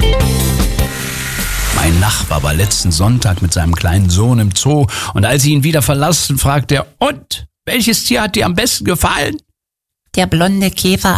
Mein Nachbar war letzten Sonntag mit seinem kleinen Sohn im Zoo und als sie ihn wieder verlassen, fragt er, und, welches Tier hat dir am besten gefallen? Der blonde Käfer